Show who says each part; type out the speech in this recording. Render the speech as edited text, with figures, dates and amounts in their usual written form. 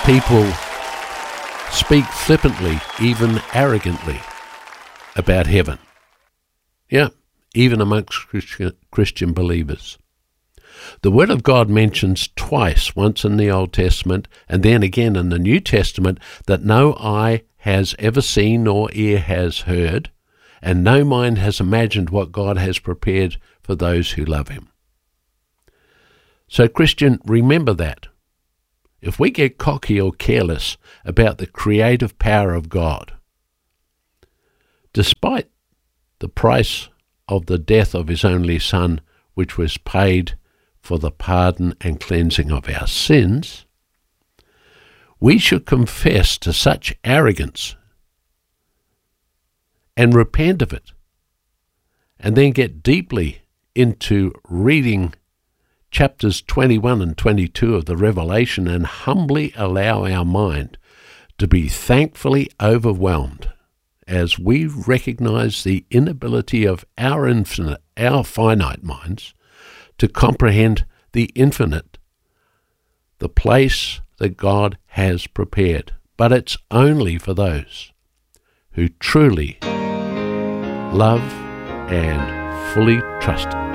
Speaker 1: People speak flippantly, even arrogantly, about heaven. Yeah, even amongst Christian believers. The Word of God mentions twice, once in the Old Testament and then again in the New Testament, that no eye has ever seen nor ear has heard, and no mind has imagined what God has prepared for those who love him. So, Christian, remember that. If we get cocky or careless about the creative power of God, despite the price of the death of his only Son, which was paid for the pardon and cleansing of our sins, we should confess to such arrogance and repent of it, and then get deeply into reading chapters 21 and 22 of the Revelation and humbly allow our mind to be thankfully overwhelmed as we recognize the inability of our finite minds to comprehend the infinite, the place that God has prepared. But it's only for those who truly love and fully trust Him.